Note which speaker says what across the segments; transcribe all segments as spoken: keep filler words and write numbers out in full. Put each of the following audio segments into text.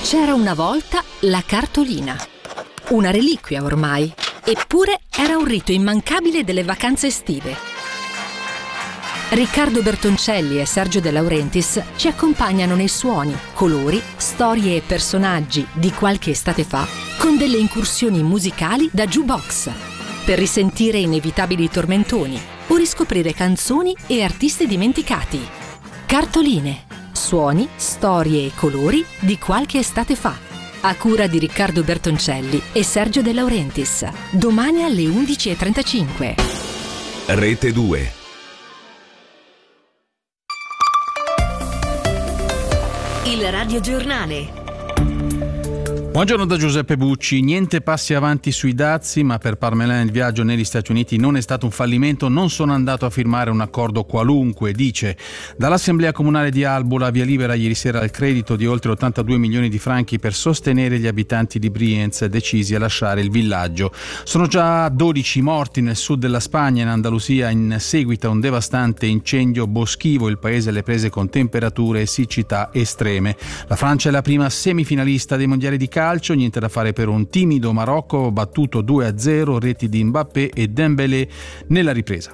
Speaker 1: C'era una volta la cartolina, una reliquia ormai, eppure era un rito immancabile delle vacanze estive. Riccardo Bertoncelli e Sergio De Laurentiis ci accompagnano nei suoni, colori, storie e personaggi di qualche estate fa, con delle incursioni musicali da jukebox, per risentire inevitabili tormentoni o riscoprire canzoni e artisti dimenticati. Cartoline, suoni, storie e colori di qualche estate fa. A cura di Riccardo Bertoncelli e Sergio De Laurentiis. Domani alle undici e trentacinque.
Speaker 2: Rete due.
Speaker 3: Il radiogiornale.
Speaker 4: Buongiorno da Giuseppe Bucci. Niente passi avanti sui dazi, ma per Parmelin il viaggio negli Stati Uniti non è stato un fallimento. Non sono andato a firmare un accordo qualunque, dice. Dall'Assemblea Comunale di Albula via libera ieri sera al credito di oltre ottantadue milioni di franchi per sostenere gli abitanti di Brienz decisi a lasciare il villaggio. Sono già dodici morti nel sud della Spagna, in Andalusia, in seguito a un devastante incendio boschivo. Il paese alle prese con temperature e siccità estreme. La Francia è la prima semifinalista dei mondiali di calcio. Calcio, niente da fare per un timido Marocco battuto due a zero, reti di Mbappé e Dembélé nella ripresa.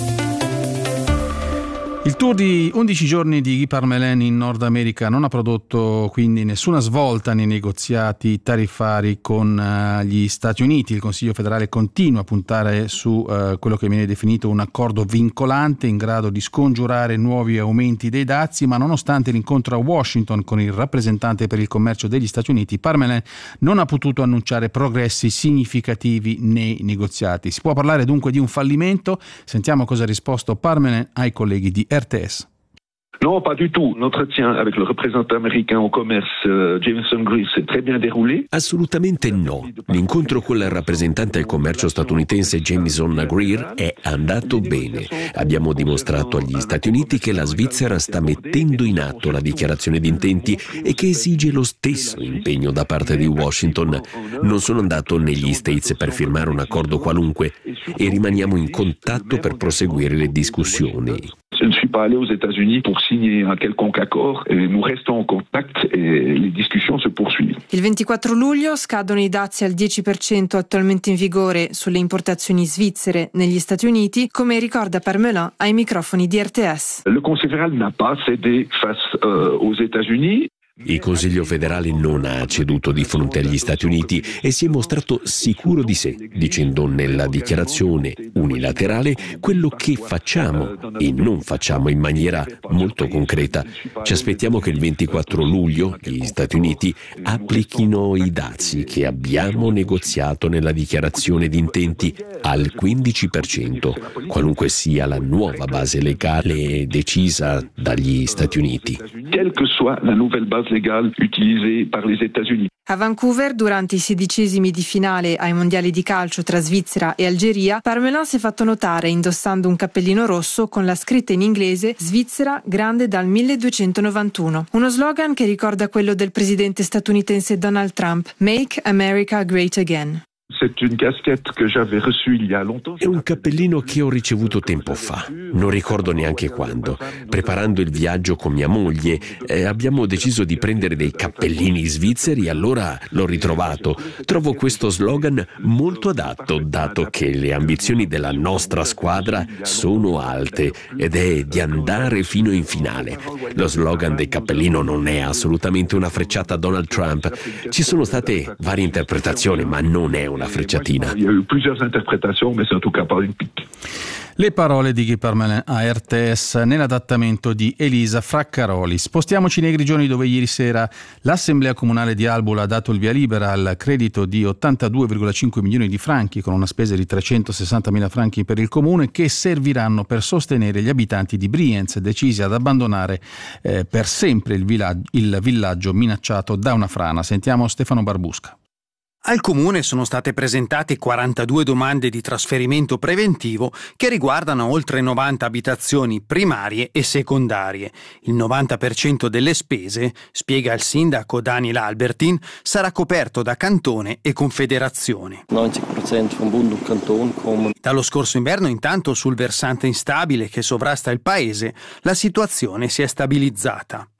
Speaker 4: Il tour di undici giorni di Guy Parmelin in Nord America non ha prodotto quindi nessuna svolta nei negoziati tariffari con uh, gli Stati Uniti. Il Consiglio federale continua a puntare su uh, quello che viene definito un accordo vincolante in grado di scongiurare nuovi aumenti dei dazi, ma nonostante l'incontro a Washington con il rappresentante per il commercio degli Stati Uniti, Parmelin non ha potuto annunciare progressi significativi nei negoziati. Si può parlare dunque di un fallimento? Sentiamo cosa ha risposto Parmelin ai colleghi di R T S.
Speaker 5: Non, pas du tout. L'entretien avec le représentant américain au commerce, uh, Jameson Greer, s'est très bien déroulé.
Speaker 6: Assolutamente no. L'incontro con il rappresentante al commercio statunitense Jameson Greer è andato bene. Abbiamo dimostrato agli Stati Uniti che la Svizzera sta mettendo in atto la dichiarazione di intenti e che esige lo stesso impegno da parte di Washington. Non sono andato negli States per firmare un accordo qualunque e rimaniamo in contatto per proseguire le discussioni.
Speaker 5: Je ne suis pas allé aux États-Unis pour signer un quelconque accord et nous restons en contact et les discussions se poursuivent.
Speaker 7: Il ventiquattro luglio scadono i dazi al dieci per cento attualmente in vigore sulle importazioni svizzere negli Stati Uniti, come ricorda Parmelin ai microfoni di R T S.
Speaker 5: Le Conseil fédéral n'a pas cédé face euh, aux États-Unis.
Speaker 6: Il Consiglio federale non ha ceduto di fronte agli Stati Uniti e si è mostrato sicuro di sé, dicendo nella dichiarazione unilaterale quello che facciamo e non facciamo in maniera molto concreta. Ci aspettiamo che il ventiquattro luglio gli Stati Uniti applichino i dazi che abbiamo negoziato nella dichiarazione di intenti al quindici per cento, qualunque sia la nuova base legale decisa dagli Stati Uniti.
Speaker 5: Quelle que soit la nouvelle base légale utilisée par les États-Unis.
Speaker 7: A Vancouver, durante i sedicesimi di finale ai mondiali di calcio tra Svizzera e Algeria, Parmelin si è fatto notare indossando un cappellino rosso con la scritta in inglese "Svizzera grande dal milleduecentonovantuno", uno slogan che ricorda quello del presidente statunitense Donald Trump, "Make America Great Again".
Speaker 5: C'est une casquette que j'avais reçue il y a longtemps.
Speaker 6: È un cappellino che ho ricevuto tempo fa, non ricordo neanche quando. Preparando il viaggio con mia moglie eh, abbiamo deciso di prendere dei cappellini svizzeri, allora l'ho ritrovato. Trovo questo slogan molto adatto, dato che le ambizioni della nostra squadra sono alte ed è di andare fino in finale. Lo slogan del cappellino non è assolutamente una frecciata a Donald Trump. Ci sono state varie interpretazioni, ma non è una frecciatina.
Speaker 5: Il y a eu plusieurs interprétations, mais c'est en tout cas pas une pique.
Speaker 4: Le parole di Guy Parmelin a R T S nell'adattamento di Elisa Fraccaroli. Spostiamoci nei Grigioni, dove ieri sera l'Assemblea Comunale di Albula ha dato il via libera al credito di ottantadue virgola cinque milioni di franchi, con una spesa di trecentosessantamila franchi per il comune, che serviranno per sostenere gli abitanti di Brienz decisi ad abbandonare eh, per sempre il villaggio, il villaggio minacciato da una frana. Sentiamo Stefano Barbusca.
Speaker 8: Al Comune sono state presentate quarantadue domande di trasferimento preventivo che riguardano oltre novanta abitazioni primarie e secondarie. Il novanta per cento delle spese, spiega il sindaco Daniel Albertin, sarà coperto da Cantone e Confederazione.
Speaker 9: novanta per cento von Bund und Kanton kommen.
Speaker 8: Dallo scorso inverno, intanto, sul versante instabile che sovrasta il paese, la situazione si è stabilizzata.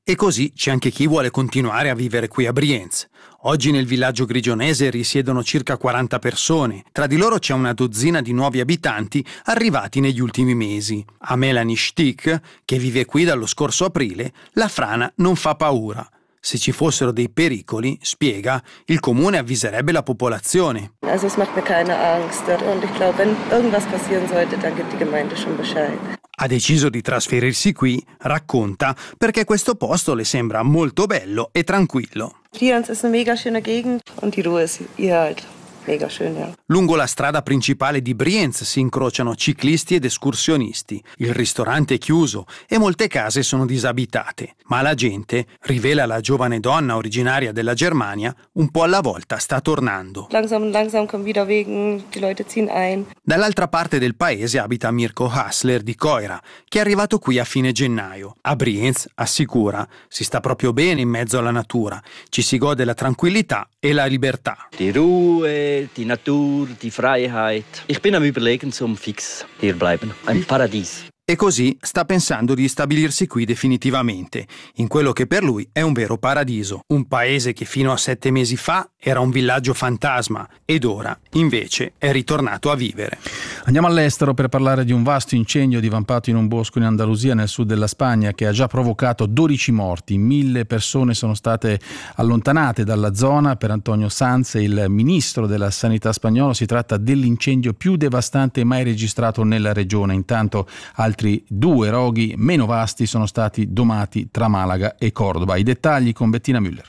Speaker 8: E così c'è anche chi vuole continuare a vivere qui a Brienz. Oggi nel villaggio grigionese risiedono circa quaranta persone, tra di loro c'è una dozzina di nuovi abitanti arrivati negli ultimi mesi. A Melanie Stick, che vive qui dallo scorso aprile, la frana non fa paura. Se ci fossero dei pericoli, spiega, il comune avviserebbe la popolazione.
Speaker 10: Also es macht mir keine Angst und ich glaube, wenn irgendwas passieren sollte, dann gibt die Gemeinde schon Bescheid.
Speaker 8: Ha deciso di trasferirsi qui, racconta, perché questo posto le sembra molto bello e tranquillo.
Speaker 10: Brienz ist eine mega schöne Gegend und die Ruhe ist hier halt mega schön, ja.
Speaker 8: Lungo la strada principale di Brienz si incrociano ciclisti ed escursionisti. Il ristorante è chiuso e molte case sono disabitate, ma la gente, rivela la giovane donna originaria della Germania, un po' alla volta sta tornando.
Speaker 10: Langsam langsam kommen wieder Wegen, die Leute ziehen ein.
Speaker 8: Dall'altra parte del paese abita Mirko Hassler di Coira, che è arrivato qui a fine gennaio. A Brienz, assicura, si sta proprio bene in mezzo alla natura, ci si gode la tranquillità e la libertà.
Speaker 9: Die Ruhe, die Natur, die Freiheit. Ich bin am Überlegen zum fix hier bleiben. Ein Paradies.
Speaker 8: E così sta pensando di stabilirsi qui definitivamente, in quello che per lui è un vero paradiso, un paese che fino a sette mesi fa era un villaggio fantasma ed ora, invece, è ritornato a vivere.
Speaker 4: Andiamo all'estero per parlare di un vasto incendio divampato in un bosco in Andalusia, nel sud della Spagna, che ha già provocato dodici morti. Mille persone sono state allontanate dalla zona. Per Antonio Sanz, il ministro della sanità spagnolo, si tratta dell'incendio più devastante mai registrato nella regione. Intanto altri due roghi meno vasti sono stati domati tra Malaga e Cordoba. I dettagli con Bettina Müller.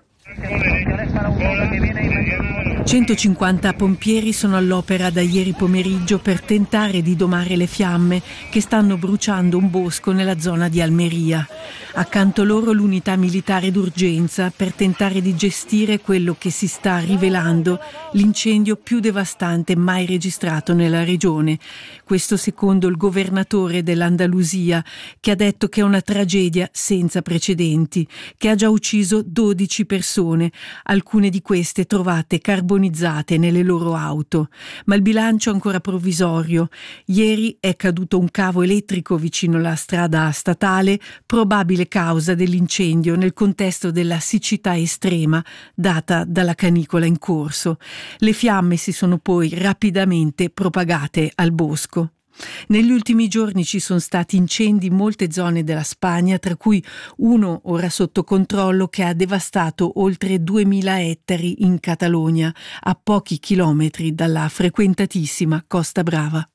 Speaker 11: centocinquanta pompieri sono all'opera da ieri pomeriggio per tentare di domare le fiamme che stanno bruciando un bosco nella zona di Almeria. Accanto loro l'unità militare d'urgenza per tentare di gestire quello che si sta rivelando l'incendio più devastante mai registrato nella regione. Questo secondo il governatore dell'Andalusia, che ha detto che è una tragedia senza precedenti, che ha già ucciso dodici persone, alcune di queste trovate carbonizzate nelle loro auto. Ma il bilancio è ancora provvisorio. Ieri è caduto un cavo elettrico vicino alla strada statale, probabile causa dell'incendio nel contesto della siccità estrema data dalla canicola in corso. Le fiamme si sono poi rapidamente propagate al bosco. Negli ultimi giorni ci sono stati incendi in molte zone della Spagna, tra cui uno ora sotto controllo che ha devastato oltre duemila ettari in Catalogna, a pochi chilometri dalla frequentatissima Costa Brava.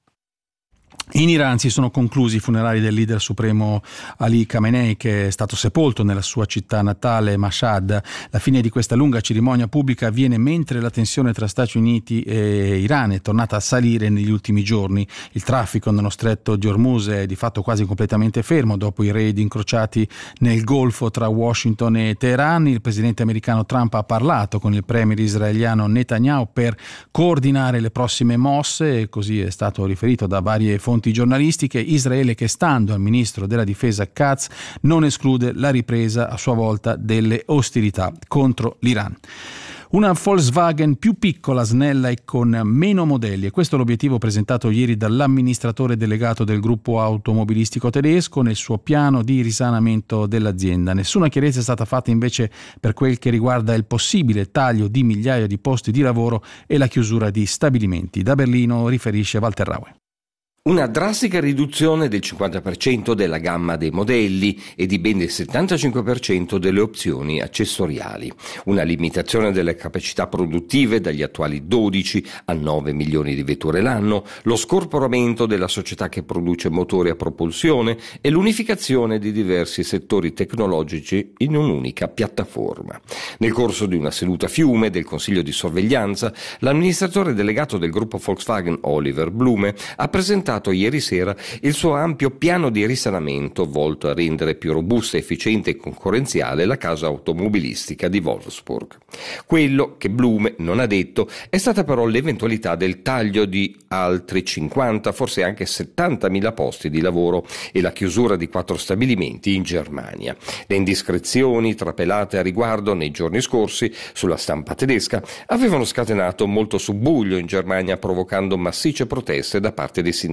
Speaker 4: In Iran si sono conclusi i funerali del leader supremo Ali Khamenei, che è stato sepolto nella sua città natale Mashhad. La fine di questa lunga cerimonia pubblica avviene mentre la tensione tra Stati Uniti e Iran è tornata a salire negli ultimi giorni. Il traffico nello stretto di Hormuz è di fatto quasi completamente fermo dopo i raid incrociati nel Golfo tra Washington e Teheran. Il presidente americano Trump ha parlato con il premier israeliano Netanyahu per coordinare le prossime mosse, e così è stato riferito da varie fonti giornalistiche. Israele, che stando al ministro della difesa Katz, non esclude la ripresa a sua volta delle ostilità contro l'Iran. Una Volkswagen più piccola, snella e con meno modelli, e questo è l'obiettivo presentato ieri dall'amministratore delegato del gruppo automobilistico tedesco nel suo piano di risanamento dell'azienda. Nessuna chiarezza è stata fatta invece per quel che riguarda il possibile taglio di migliaia di posti di lavoro e la chiusura di stabilimenti. Da Berlino riferisce Walter Raue.
Speaker 12: Una drastica riduzione del cinquanta per cento della gamma dei modelli e di ben il settantacinque per cento delle opzioni accessoriali. Una limitazione delle capacità produttive dagli attuali dodici a nove milioni di vetture l'anno, lo scorporamento della società che produce motori a propulsione e l'unificazione di diversi settori tecnologici in un'unica piattaforma. Nel corso di una seduta a Fiume del Consiglio di sorveglianza, l'amministratore delegato del gruppo Volkswagen Oliver Blume ha presentato ieri sera il suo ampio piano di risanamento volto a rendere più robusta, efficiente e concorrenziale la casa automobilistica di Wolfsburg. Quello che Blume non ha detto è stata però l'eventualità del taglio di altri cinquanta, forse anche settantamila posti di lavoro e la chiusura di quattro stabilimenti in Germania. Le indiscrezioni trapelate a riguardo nei giorni scorsi sulla stampa tedesca avevano scatenato molto subbuglio in Germania, provocando massicce proteste da parte dei sindacati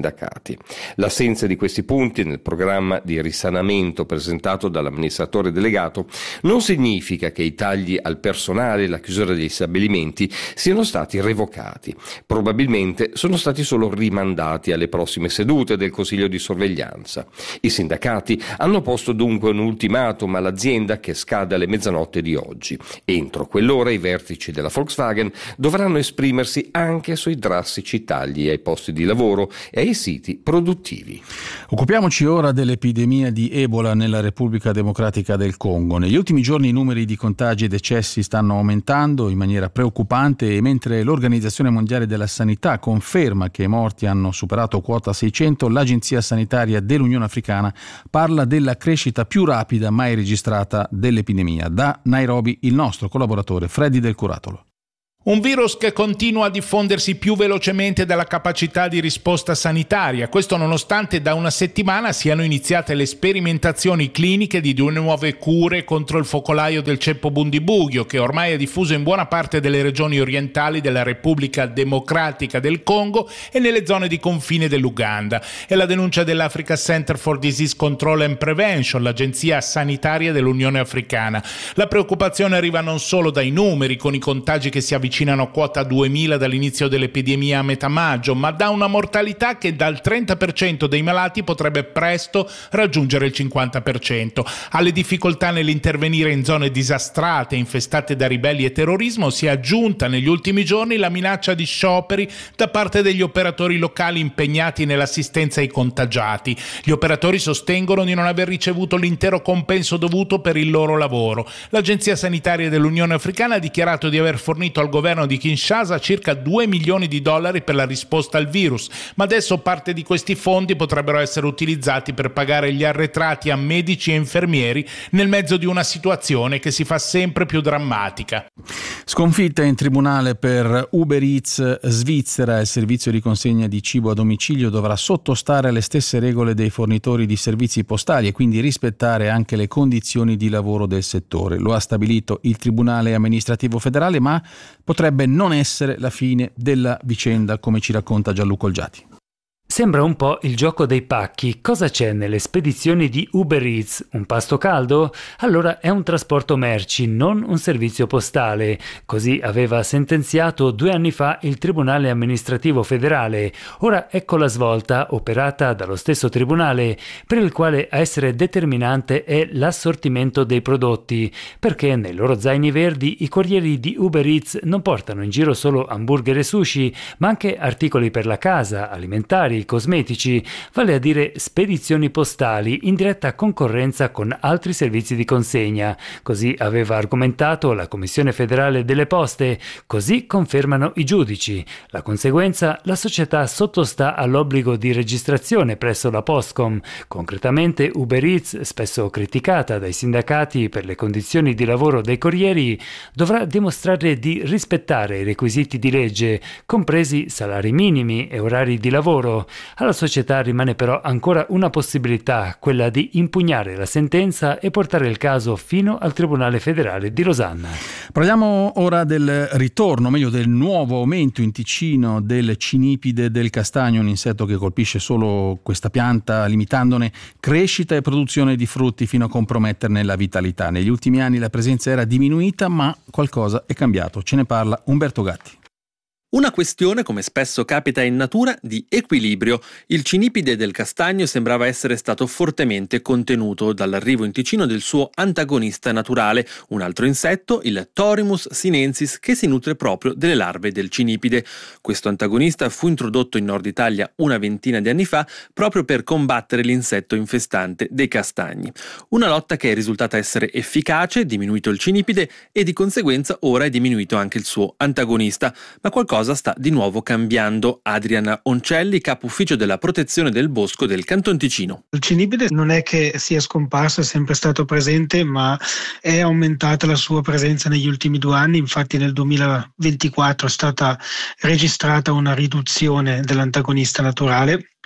Speaker 12: sindacati. L'assenza di questi punti nel programma di risanamento presentato dall'amministratore delegato non significa che i tagli al personale e la chiusura degli stabilimenti siano stati revocati. Probabilmente sono stati solo rimandati alle prossime sedute del Consiglio di sorveglianza. I sindacati hanno posto dunque un ultimatum all'azienda che scade alle mezzanotte di oggi. Entro quell'ora i vertici della Volkswagen dovranno esprimersi anche sui drastici tagli ai posti di lavoro e ai siti produttivi.
Speaker 4: Occupiamoci ora dell'epidemia di Ebola nella Repubblica Democratica del Congo. Negli ultimi giorni i numeri di contagi e decessi stanno aumentando in maniera preoccupante e mentre l'Organizzazione Mondiale della Sanità conferma che i morti hanno superato quota seicento, l'Agenzia Sanitaria dell'Unione Africana parla della crescita più rapida mai registrata dell'epidemia. Da Nairobi il nostro collaboratore Freddy Del Curatolo.
Speaker 13: Un virus che continua a diffondersi più velocemente della capacità di risposta sanitaria, questo nonostante da una settimana siano iniziate le sperimentazioni cliniche di due nuove cure contro il focolaio del ceppo Bundibugyo, che ormai è diffuso in buona parte delle regioni orientali della Repubblica Democratica del Congo e nelle zone di confine dell'Uganda. È la denuncia dell'Africa Center for Disease Control and Prevention, l'agenzia sanitaria dell'Unione Africana. La preoccupazione arriva non solo dai numeri, con i contagi che si avvicinano a quota duemila dall'inizio dell'epidemia a metà maggio, ma da una mortalità che dal trenta per cento dei malati potrebbe presto raggiungere il cinquanta per cento. Alle difficoltà nell'intervenire in zone disastrate infestate da ribelli e terrorismo si è aggiunta negli ultimi giorni la minaccia di scioperi da parte degli operatori locali impegnati nell'assistenza ai contagiati. Gli operatori sostengono di non aver ricevuto l'intero compenso dovuto per il loro lavoro. L'Agenzia Sanitaria dell'Unione Africana ha dichiarato di aver fornito al governo di Kinshasa circa due milioni di dollari per la risposta al virus, ma adesso parte di questi fondi potrebbero essere utilizzati per pagare gli arretrati a medici e infermieri nel mezzo di una situazione che si fa sempre più drammatica.
Speaker 4: Sconfitta in tribunale per Uber Eats Svizzera. Il servizio di consegna di cibo a domicilio dovrà sottostare alle stesse regole dei fornitori di servizi postali e quindi rispettare anche le condizioni di lavoro del settore. Lo ha stabilito il Tribunale amministrativo federale, ma potrebbe non essere la fine della vicenda, come ci racconta Gianluca Olgiati.
Speaker 14: Sembra un po' il gioco dei pacchi. Cosa c'è nelle spedizioni di Uber Eats? Un pasto caldo? Allora è un trasporto merci, non un servizio postale. Così aveva sentenziato due anni fa il Tribunale amministrativo federale. Ora ecco la svolta, operata dallo stesso tribunale, per il quale a essere determinante è l'assortimento dei prodotti, perché nei loro zaini verdi i corrieri di Uber Eats non portano in giro solo hamburger e sushi, ma anche articoli per la casa, alimentari, cosmetici, vale a dire spedizioni postali in diretta concorrenza con altri servizi di consegna. Così aveva argomentato la Commissione federale delle poste, così confermano i giudici. La conseguenza, la società sottostà all'obbligo di registrazione presso la Postcom. Concretamente Uber Eats, spesso criticata dai sindacati per le condizioni di lavoro dei corrieri, dovrà dimostrare di rispettare i requisiti di legge, compresi salari minimi e orari di lavoro. Alla società rimane però ancora una possibilità, quella di impugnare la sentenza e portare il caso fino al Tribunale federale di Losanna.
Speaker 4: Parliamo ora del ritorno, meglio del nuovo aumento in Ticino del cinipide del castagno, un insetto che colpisce solo questa pianta, limitandone crescita e produzione di frutti fino a comprometterne la vitalità. Negli ultimi anni la presenza era diminuita, ma qualcosa è cambiato. Ce ne parla Umberto Gatti.
Speaker 15: Una questione, come spesso capita in natura, di equilibrio. Il cinipide del castagno sembrava essere stato fortemente contenuto dall'arrivo in Ticino del suo antagonista naturale, un altro insetto, il Thorimus sinensis, che si nutre proprio delle larve del cinipide. Questo antagonista fu introdotto in Nord Italia una ventina di anni fa proprio per combattere l'insetto infestante dei castagni. Una lotta che è risultata essere efficace, diminuito il cinipide e di conseguenza ora è diminuito anche il suo antagonista. Ma qualcosa Cosa sta di nuovo cambiando. Adriana Oncelli, capo ufficio della protezione del bosco del Canton Ticino.
Speaker 16: Il cinipide non è che sia scomparso, è sempre stato presente, ma è aumentata la sua presenza negli ultimi due anni. Infatti nel duemilaventiquattro è stata registrata una riduzione dell'antagonista naturale.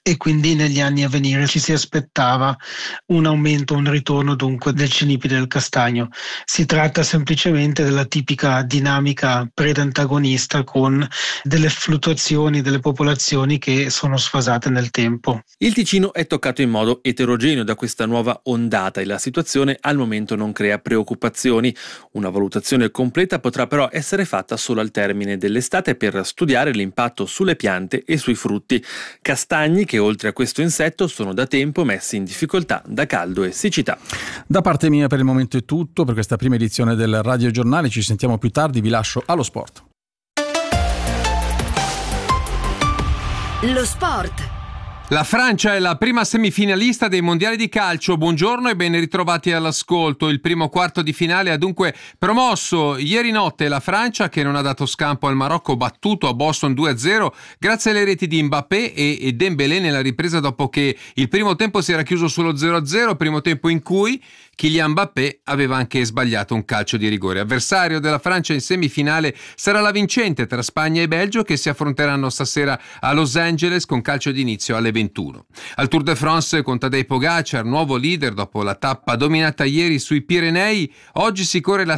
Speaker 16: e quindi negli anni a venire ci si aspettava un aumento, un ritorno dunque del cinipide del castagno. Si tratta semplicemente della tipica dinamica predantagonista con delle fluttuazioni delle popolazioni che sono sfasate nel tempo.
Speaker 15: Il Ticino è toccato in modo eterogeneo da questa nuova ondata e la situazione al momento non crea preoccupazioni. Una valutazione completa potrà però essere fatta solo al termine dell'estate per studiare l'impatto sulle piante e sui frutti. Castagni che oltre a questo insetto sono da tempo messi in difficoltà da caldo e siccità.
Speaker 4: Da parte mia per il momento è tutto per questa prima edizione del Radio Giornale, ci sentiamo più tardi, vi lascio allo sport.
Speaker 3: Lo sport.
Speaker 17: La Francia è la prima semifinalista dei mondiali di calcio. Buongiorno e ben ritrovati all'ascolto. Il primo quarto di finale ha dunque promosso ieri notte la Francia, che non ha dato scampo al Marocco, battuto a Boston due a zero grazie alle reti di Mbappé e Dembélé nella ripresa, dopo che il primo tempo si era chiuso sullo zero a zero, primo tempo in cui Kylian Mbappé aveva anche sbagliato un calcio di rigore. Avversario della Francia in semifinale sarà la vincente tra Spagna e Belgio, che si affronteranno stasera a Los Angeles con calcio d'inizio alle ventuno. Al Tour de France con Tadej Pogacar, nuovo leader dopo la tappa dominata ieri sui Pirenei, oggi si corre la